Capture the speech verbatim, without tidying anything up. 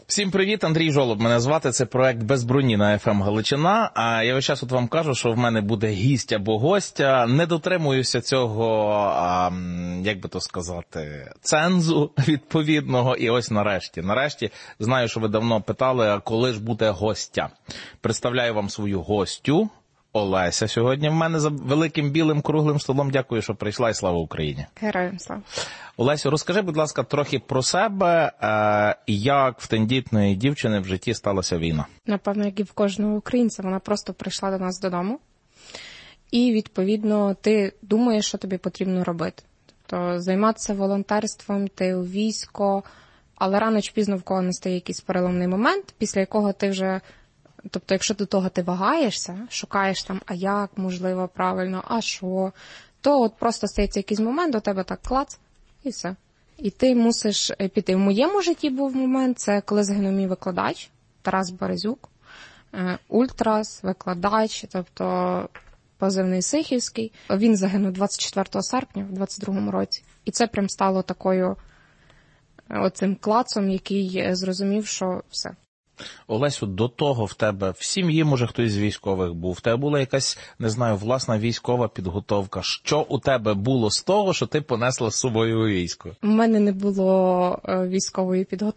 Всім привіт, Андрій Жолоб мене звати, це проект «Без броні» на еф ем Галичина. А я весь час от вам кажу, що в мене буде гість або гостя. Не дотримуюся цього, а, як би то сказати, цензу відповідного. І ось нарешті, нарешті, знаю, що ви давно питали, а коли ж буде гостя. Представляю вам свою гостю. Олеся сьогодні в мене за великим білим круглим столом. Дякую, що прийшла, і слава Україні. Героям слава. Олесю, розкажи, будь ласка, трохи про себе, як в тендітної дівчини в житті сталася війна. Напевно, як і в кожного українця, вона просто прийшла до нас додому. І, відповідно, ти думаєш, що тобі потрібно робити. Тобто, займатися волонтерством, ти у військо, але рано чи пізно в кого настає якийсь переломний момент, після якого ти вже... Тобто, якщо до того ти вагаєшся, шукаєш там, а як, можливо, правильно, а що, то от просто стається якийсь момент, до тебе так клац, і все. І ти мусиш піти. В моєму житті був момент, це коли загинув мій викладач, Тарас Березюк, ультрас, викладач, тобто позивний Сихівський. Він загинув двадцять четвертого серпня в двадцять другому році. І це прям стало такою, оцим клацом, який зрозумів, що все. Олесю, до того в тебе в сім'ї, може, хтось з військових був, в тебе була якась, не знаю, власна військова підготовка. Що у тебе було з того, що ти понесла з собою у військо? У мене не було військової підготовки.